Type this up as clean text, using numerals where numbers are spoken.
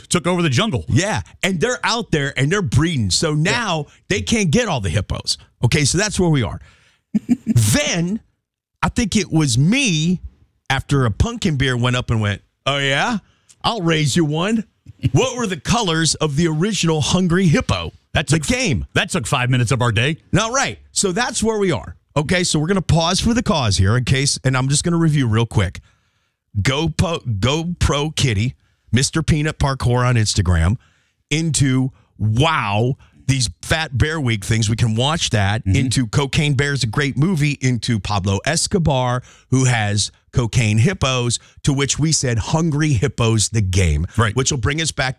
took over the jungle. Yeah, and they're out there and they're breeding. So now they can't get all the hippos. Okay, so that's where we are. Then I think it was me after a pumpkin bear went up and went, oh, yeah? I'll raise you one. What were the colors of the original Hungry Hippo? That's the game. That took 5 minutes of our day. Now, right. So that's where we are. Okay, so we're going to pause for the cause here in case, and I'm just going to review real quick. Go Pro Kitty, Mr. Peanut Parkour on Instagram, into wow, these Fat Bear Week things. We can watch that. Into Cocaine Bear is a great movie. Into Pablo Escobar, who has cocaine hippos, to which we said Hungry Hippos, the game. Right. Which will bring us back